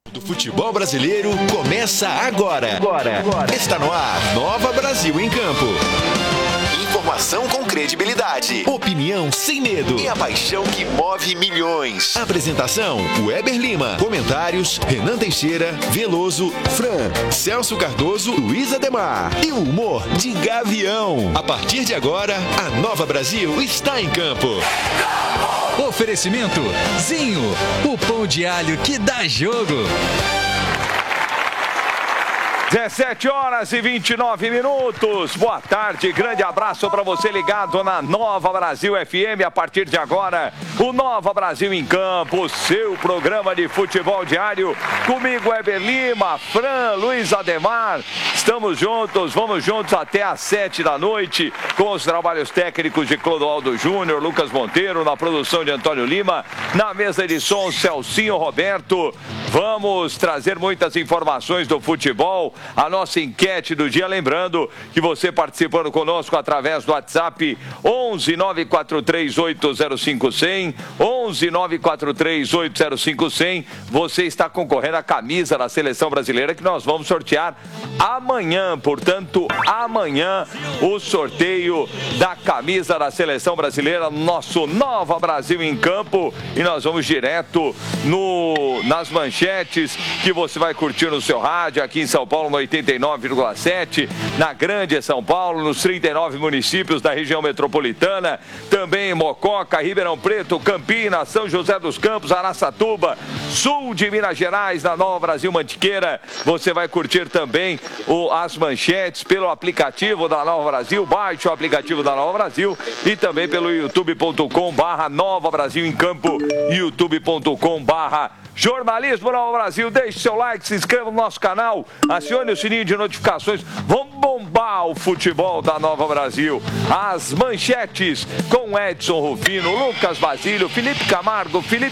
Do futebol brasileiro começa agora. Está no ar, Nova Brasil em Campo. Informação com credibilidade, opinião sem medo e a paixão que move milhões. Apresentação, Weber Lima. Comentários, Renan Teixeira, Veloso, Fran, Celso Cardoso, Luiz Ademar. E o humor de Gavião. A partir de agora, a Nova Brasil está em campo. Oferecimento Zinho, o pão de alho que dá jogo. 17h29. Boa tarde, grande abraço para você ligado na Nova Brasil FM. A partir de agora, o Nova Brasil em Campo, seu programa de futebol diário. Comigo, Weber Lima, Fran, Luiz Ademar. Estamos juntos, vamos juntos até às 7 da noite com os trabalhos técnicos de Clodoaldo Júnior, Lucas Monteiro, na produção de Antônio Lima, na mesa de som, Celcinho Roberto. Vamos trazer muitas informações do futebol. A nossa enquete do dia, lembrando que você participando conosco através do WhatsApp 11 943 805 100, 11 943 805 100, você está concorrendo à camisa da Seleção Brasileira que nós vamos sortear amanhã. Portanto, amanhã o sorteio da camisa da Seleção Brasileira, nosso Nova Brasil em Campo, e nós vamos direto nas manchetes que você vai curtir no seu rádio aqui em São Paulo no 89,7, na Grande São Paulo, nos 39 municípios da região metropolitana, também em Mococa, Ribeirão Preto, Campinas, São José dos Campos, Araçatuba, sul de Minas Gerais, na Nova Brasil Mantiqueira. Você vai curtir também as manchetes pelo aplicativo da Nova Brasil, baixe o aplicativo da Nova Brasil e também pelo youtube.com/Nova Brasil em Campo, youtube.com/Jornalismo Nova Brasil. Deixe seu like, se inscreva no nosso canal, acione o sininho de notificações. Vamos bombar o futebol da Nova Brasil. As manchetes com Edson Rufino, Lucas Basílio, Felipe Camargo, Felipe